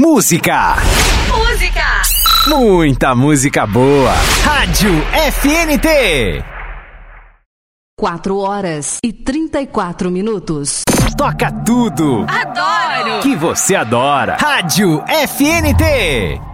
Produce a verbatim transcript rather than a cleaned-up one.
Música. Música. Muita música boa. Rádio F N T. Quatro horas e trinta e quatro minutos. Toca tudo. Adoro. Que você adora. Rádio F N T.